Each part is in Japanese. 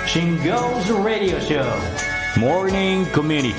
Shingo's Radio Show Morning Community。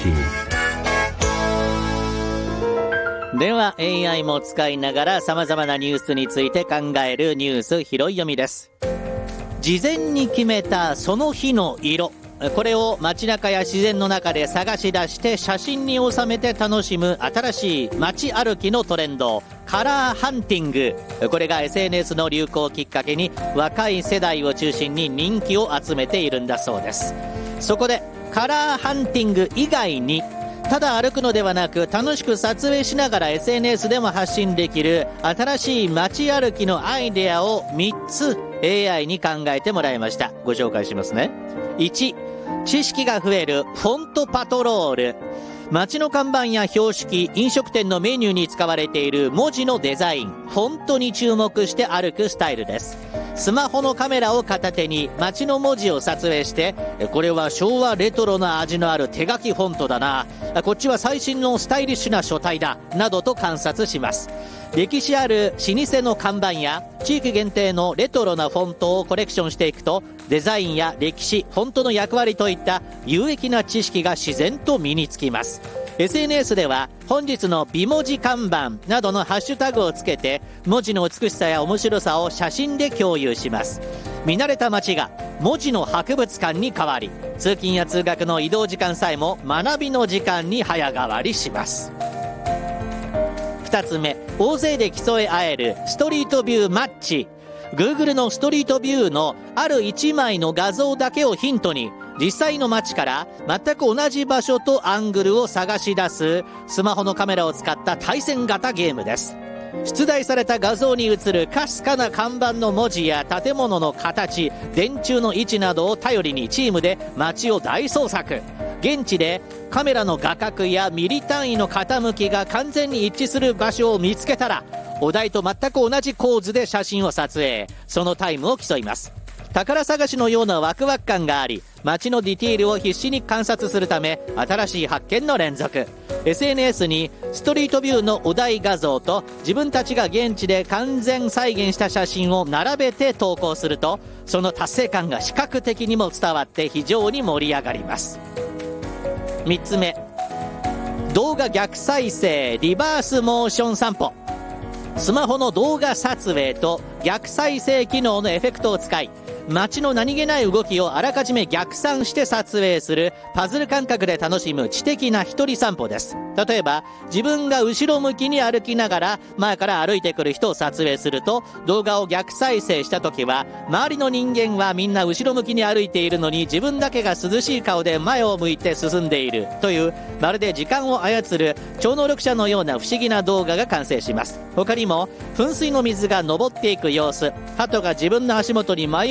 では AI も使いながら様々なニュースについて考えるニュース拾い読みです。事前に決めたその日の色、これを街中や自然の中で探し出して写真に収めて楽しむ新しい街歩きのトレンド、カラーハンティング。これが SNS の流行をきっかけに若い世代を中心に人気を集めているんだそうです。そこでカラーハンティング以外に、ただ歩くのではなく楽しく撮影しながら SNS でも発信できる新しい街歩きのアイデアを3つ AI に考えてもらいました。ご紹介しますね。1、知識が増えるフォントパトロール。街の看板や標識、飲食店のメニューに使われている文字のデザイン、フォントに注目して歩くスタイルです。スマホのカメラを片手に街の文字を撮影して、これは昭和レトロな味のある手書きフォントだな、こっちは最新のスタイリッシュな書体だなどと観察します。歴史ある老舗の看板や地域限定のレトロなフォントをコレクションしていくと、デザインや歴史、フォントの役割といった有益な知識が自然と身につきます。 SNS では本日の美文字看板などのハッシュタグをつけて文字の美しさや面白さを写真で共有します。見慣れた街が文字の博物館に変わり、通勤や通学の移動時間さえも学びの時間に早変わりします。2つ目、大勢で競い合えるストリートビューマッチ。 Google のストリートビューのある1枚の画像だけをヒントに実際の街から全く同じ場所とアングルを探し出すスマホのカメラを使った対戦型ゲームです。出題された画像に映るかすかな看板の文字や建物の形、電柱の位置などを頼りにチームで街を大捜索。現地でカメラの画角やミリ単位の傾きが完全に一致する場所を見つけたら、お題と全く同じ構図で写真を撮影、そのタイムを競います。宝探しのようなワクワク感があり、街のディティールを必死に観察するため新しい発見の連続。 SNS にストリートビューのお題画像と自分たちが現地で完全再現した写真を並べて投稿すると、その達成感が視覚的にも伝わって非常に盛り上がります。3つ目、動画逆再生リバースモーション散歩。スマホの動画撮影と逆再生機能のエフェクトを使い、街の何気ない動きをあらかじめ逆算して撮影するパズル感覚で楽しむ知的な一人散歩です。例えば自分が後ろ向きに歩きながら前から歩いてくる人を撮影すると、動画を逆再生した時は周りの人間はみんな後ろ向きに歩いているのに、自分だけが涼しい顔で前を向いて進んでいるという、まるで時間を操る超能力者のような不思議な動画が完成します。他にも噴水の水が昇っていく様子、鳩が自分の足元に迷